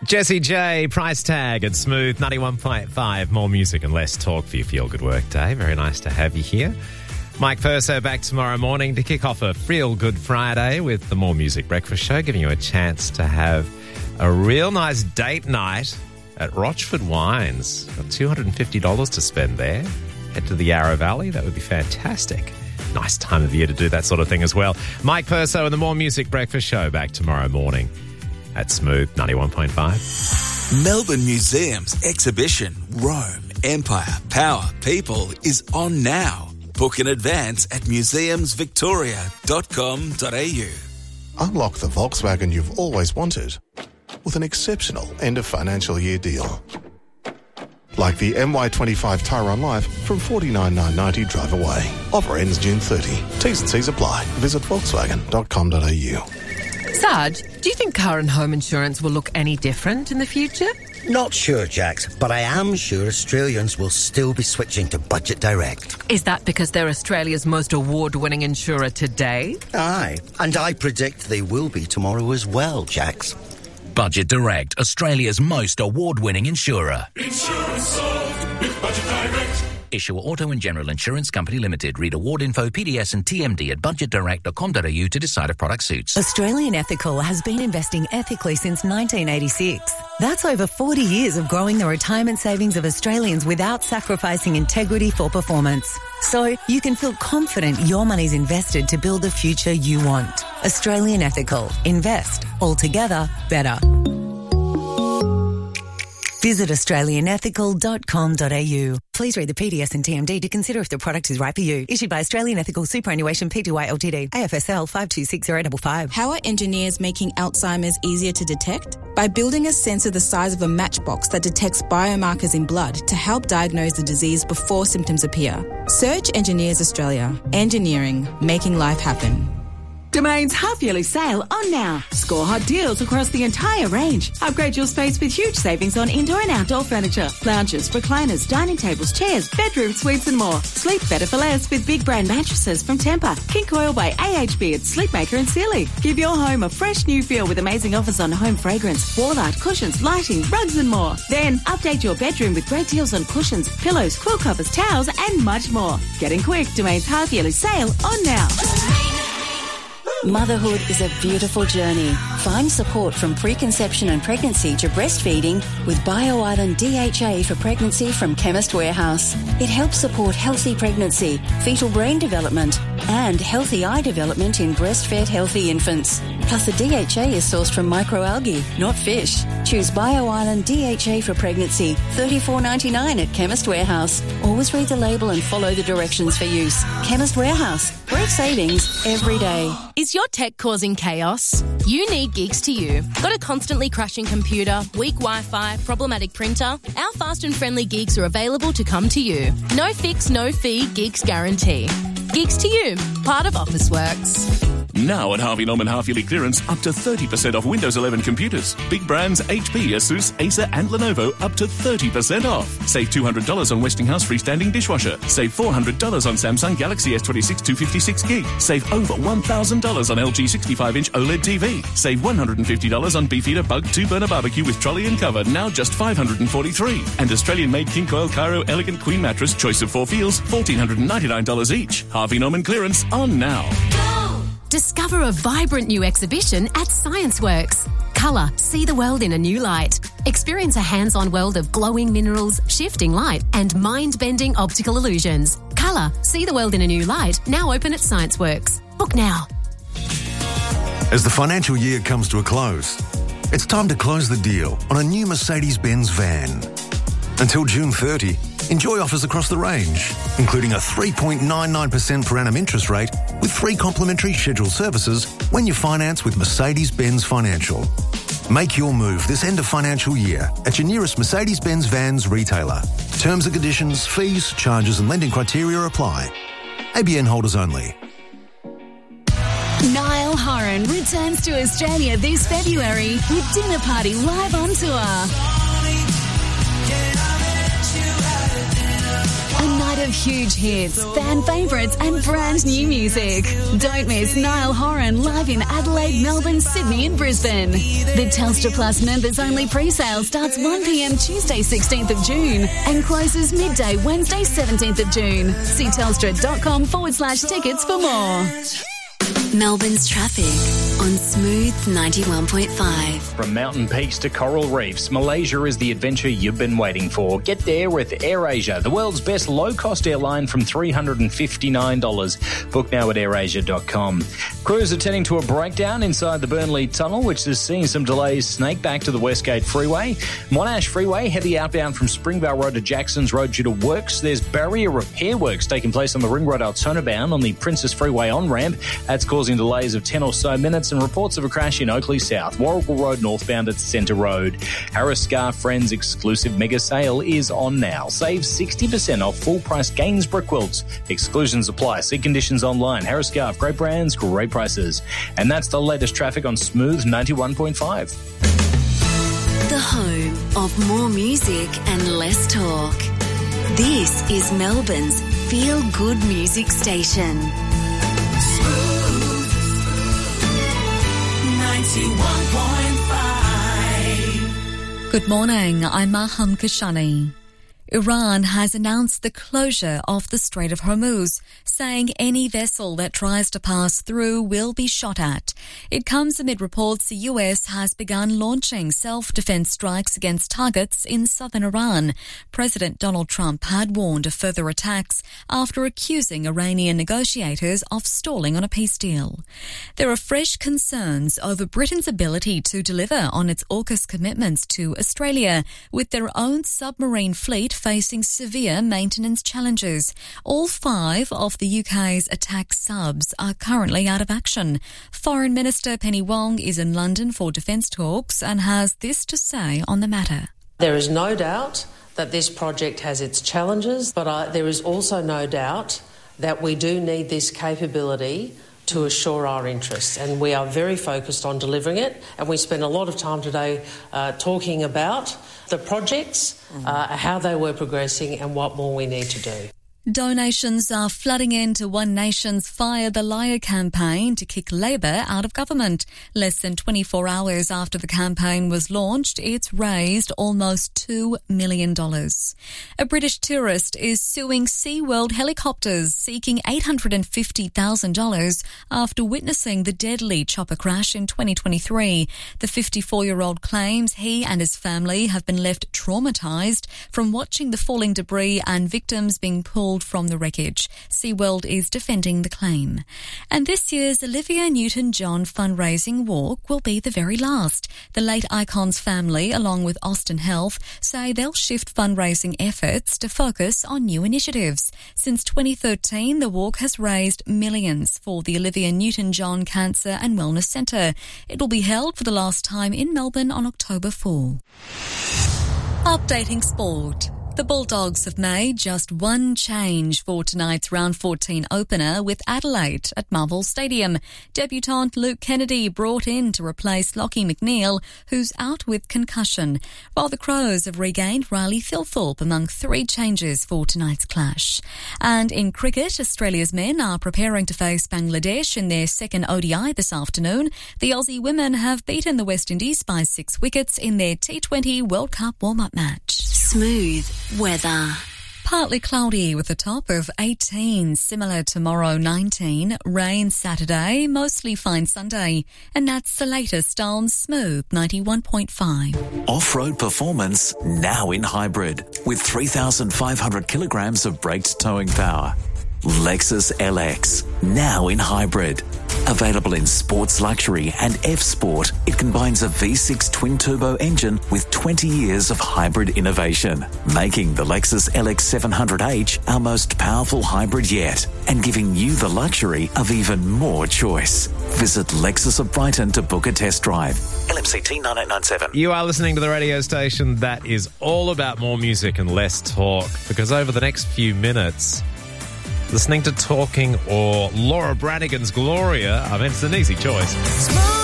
Jessie J, Price Tag at Smooth 91.5. More music and less talk for your feel-good work day. Very nice to have you here. Mike Purso back tomorrow morning to kick off a Feel Good Friday with the More Music Breakfast Show, giving you a chance to have a real nice date night at Rochford Wines. Got $250 to spend there. Head to the Yarra Valley. That would be fantastic. Nice time of year to do that sort of thing as well. Mike Purso and the More Music Breakfast Show back tomorrow morning at Smooth 91.5. Melbourne Museum's exhibition, Rome, Empire, Power, People is on now. Book in advance at museumsvictoria.com.au. Unlock the Volkswagen you've always wanted with an exceptional end of financial year deal. Like the MY25 Tyrone Life from $49,990 drive away. Offer ends June 30. T's and C's apply. Visit volkswagen.com.au. Sarge, do you think car and home insurance will look any different in the future? Not sure, Jax, but I am sure Australians will still be switching to Budget Direct. Is that because they're Australia's most award-winning insurer today? Aye, and I predict they will be tomorrow as well, Jax. Budget Direct, Australia's most award-winning insurer. Insurance solved with Budget Direct. Issuer Auto and General Insurance Company Limited. Read award info, PDS and TMD at budgetdirect.com.au to decide if product suits. Australian Ethical has been investing ethically since 1986. That's over 40 years of growing the retirement savings of Australians without sacrificing integrity for performance. So you can feel confident your money's invested to build the future you want. Australian Ethical. Invest. Altogether better. Visit australianethical.com.au. Please read the PDS and TMD to consider if the product is right for you. Issued by Australian Ethical Superannuation Pty Ltd. AFSL 526055. How are engineers making Alzheimer's easier to detect? By building a sensor the size of a matchbox that detects biomarkers in blood to help diagnose the disease before symptoms appear. Search Engineers Australia. Engineering, making life happen. Domain's half-yearly sale on now. Score hot deals across the entire range. Upgrade your space with huge savings on indoor and outdoor furniture, lounges, recliners, dining tables, chairs, bedroom suites and more. Sleep better for less with big brand mattresses from Tempur, King Coil by AHB at Sleepmaker and Sealy. Give your home a fresh new feel with amazing offers on home fragrance, wall art, cushions, lighting, rugs and more. Then update your bedroom with great deals on cushions, pillows, quilt covers, towels and much more. Getting quick, Domain's half-yearly sale on now. Motherhood is a beautiful journey. Find support from preconception and pregnancy to breastfeeding with BioIsland DHA for pregnancy from Chemist Warehouse. It helps support healthy pregnancy, fetal brain development, and healthy eye development in breastfed healthy infants. Plus, the DHA is sourced from microalgae, not fish. Choose BioIsland DHA for pregnancy, $34.99 at Chemist Warehouse. Always read the label and follow the directions for use. Chemist Warehouse. Great savings every day. Is your tech causing chaos? You need Gigs to You. Got a constantly crashing computer, weak Wi-Fi, problematic printer? Our fast and friendly gigs are available to come to you. No fix, no fee, Gigs guarantee. Gigs to You, part of Officeworks. Now at Harvey Norman half-yearly clearance, up to 30% off Windows 11 computers. Big brands HP, Asus, Acer and Lenovo up to 30% off. Save $200 on Westinghouse freestanding dishwasher. Save $400 on Samsung Galaxy S26 256 gig. Save over $1,000 on LG 65-inch OLED TV. Save $150 on Beefeater Bug 2-burner barbecue with trolley and cover, now just $543. And Australian-made King Coil Cairo Elegant Queen mattress, choice of 4 feels, $1,499 each. Harvey Norman clearance on now. Discover a vibrant new exhibition at ScienceWorks. Colour, see the world in a new light. Experience a hands-on world of glowing minerals, shifting light, and mind-bending optical illusions. Colour, see the world in a new light, now open at ScienceWorks. Book now. As the financial year comes to a close, it's time to close the deal on a new Mercedes-Benz van. Until June 30, enjoy offers across the range, including a 3.99% per annum interest rate with 3 complimentary scheduled services when you finance with Mercedes-Benz Financial. Make your move this end of financial year at your nearest Mercedes-Benz Vans retailer. Terms and conditions, fees, charges and lending criteria apply. ABN holders only. Niall Horan returns to Australia this February with Dinner Party live on tour. A night night of huge hits, fan favourites and brand new music. Don't miss Niall Horan live in Adelaide, Melbourne, Sydney and Brisbane. The Telstra Plus members only pre-sale starts 1pm Tuesday 16th of June and closes midday Wednesday 17th of June. See telstra.com/tickets for more. Melbourne's traffic on Smooth 91.5. From mountain peaks to coral reefs, Malaysia is the adventure you've been waiting for. Get there with AirAsia, the world's best low-cost airline from $359. Book now at airasia.com. Crews are tending to a breakdown inside the Burnley Tunnel, which is seeing some delays snake back to the Westgate Freeway. Monash Freeway, heavy outbound from Springvale Road to Jacksons Road due to works. There's barrier repair works taking place on the Ring Road Altona bound on the Princess Freeway on-ramp. That's causing delays of 10 or so minutes, and reports of a crash in Oakley South, Warrigal Road northbound at Centre Road. Harris Scarf Friends exclusive mega sale is on now. Save 60% off full price Gainsborough quilts. Exclusions apply. See conditions online. Harris Scarf, great brands, great prices. And that's the latest traffic on Smooth 91.5. The home of more music and less talk. This is Melbourne's Feel Good Music Station. 91.5. Good morning, I'm Maham Kashani. Iran has announced the closure of the Strait of Hormuz, saying any vessel that tries to pass through will be shot at. It comes amid reports the US has begun launching self-defense strikes against targets in southern Iran. President Donald Trump had warned of further attacks after accusing Iranian negotiators of stalling on a peace deal. There are fresh concerns over Britain's ability to deliver on its AUKUS commitments to Australia, with their own submarine fleet facing severe maintenance challenges. All 5 of the UK's attack subs are currently out of action. Foreign Minister Penny Wong is in London for defence talks and has this to say on the matter. There is no doubt that this project has its challenges, but there is also no doubt that we do need this capability to assure our interests, and we are very focused on delivering it, and we spent a lot of time today talking about the projects, how they were progressing and what more we need to do. Donations are flooding into One Nation's Fire the Liar campaign to kick Labor out of government. Less than 24 hours after the campaign was launched, it's raised almost $2 million. A British tourist is suing SeaWorld Helicopters, seeking $850,000 after witnessing the deadly chopper crash in 2023. The 54-year-old claims he and his family have been left traumatised from watching the falling debris and victims being pulled from the wreckage. SeaWorld is defending the claim. And this year's Olivia Newton-John fundraising walk will be the very last. The late icon's family, along with Austin Health, say they'll shift fundraising efforts to focus on new initiatives. Since 2013, the walk has raised millions for the Olivia Newton-John Cancer and Wellness Centre. It will be held for the last time in Melbourne on October 4. Updating sport. The Bulldogs have made just one change for tonight's round 14 opener with Adelaide at Marvel Stadium. Debutant Luke Kennedy brought in to replace Lockie McNeil, who's out with concussion, while the Crows have regained Riley Thilthorpe among 3 changes for tonight's clash. And in cricket, Australia's men are preparing to face Bangladesh in their second ODI this afternoon. The Aussie women have beaten the West Indies by 6 wickets in their T20 World Cup warm-up match. Smooth weather. Partly cloudy with a top of 18, similar tomorrow 19, rain Saturday, mostly fine Sunday. And that's the latest on Smooth 91.5. Off-road performance now in hybrid with 3,500 kilograms of braked towing power. Lexus LX, now in hybrid. Available in Sports Luxury and F-Sport, it combines a V6 twin-turbo engine with 20 years of hybrid innovation, making the Lexus LX 700H our most powerful hybrid yet, and giving you the luxury of even more choice. Visit Lexus of Brighton to book a test drive. LMCT 9897. You are listening to the radio station that is all about more music and less talk, because over the next few minutes, listening to Talking or Laura Branigan's Gloria, I mean, it's an easy choice.